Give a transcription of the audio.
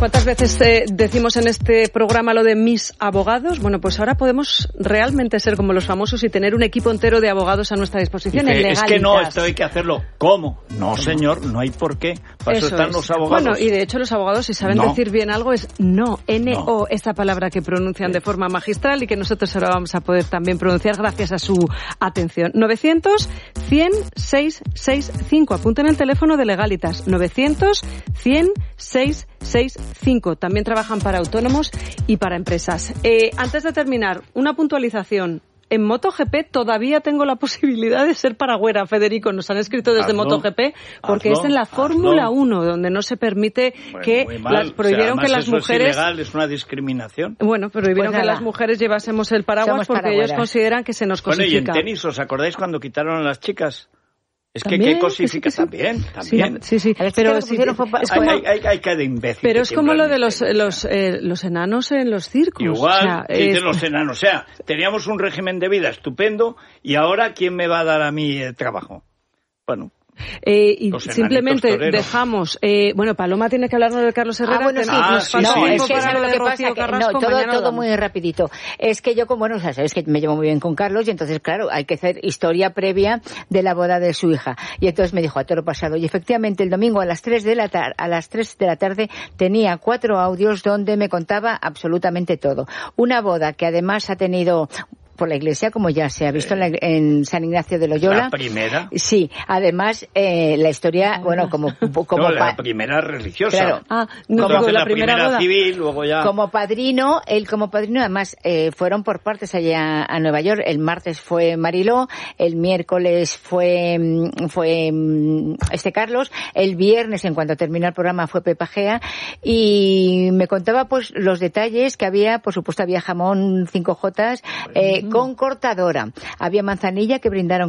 ¿Cuántas veces decimos en este programa lo de mis abogados? Bueno, pues ahora podemos realmente ser como los famosos y tener un equipo entero de abogados a nuestra disposición. Dice, es que no, esto hay que hacerlo. ¿Cómo? No, señor, no hay por qué. Para eso están los abogados. Bueno, y de hecho los abogados, si saben decir bien algo, es no, N-O, esta palabra que pronuncian de forma magistral y que nosotros ahora vamos a poder también pronunciar gracias a su atención. 900-100-665. Apunten el teléfono de Legalitas. 900-100-665. También trabajan para autónomos y para empresas. Antes de terminar, una puntualización. En MotoGP todavía tengo la posibilidad de ser paragüera, Federico. Nos han escrito desde MotoGP porque es en la Fórmula 1 donde no se permite que prohibieron que las mujeres... Es ilegal, es una discriminación. Bueno, prohibieron que las mujeres llevásemos el paraguas porque ellos consideran que se nos cosifica. Bueno, y en tenis, ¿os acordáis cuando quitaron a las chicas? Es que qué cosifica también. Sí. Pero es como, hay cada imbécil. Pero es como lo de los enanos en los circos. Igual, dicen los enanos. O sea, teníamos un régimen de vida estupendo y ahora ¿quién me va a dar a mí el trabajo? Bueno. Y simplemente dejamos... bueno, Paloma tiene que hablarnos de Carlos Herrera. Todo muy rapidito. Es que yo, sabes que me llevo muy bien con Carlos y entonces, claro, hay que hacer historia previa de la boda de su hija. Y entonces me dijo a toro pasado. Y efectivamente el domingo a las 3 de la tarde tenía 4 audios donde me contaba absolutamente todo. Una boda que además ha tenido... por la iglesia, como ya se ha visto en San Ignacio de Loyola. ¿La primera? Sí, además la historia, como la primera religiosa. Claro. Como la primera civil, luego ya... Como padrino, además, fueron por partes allá a Nueva York. El martes fue Mariló, el miércoles fue Carlos, el viernes, en cuanto terminó el programa, fue Pepa Gea, y me contaba pues los detalles que había. Por supuesto había jamón 5Js, con cortadora. Había manzanilla que brindaron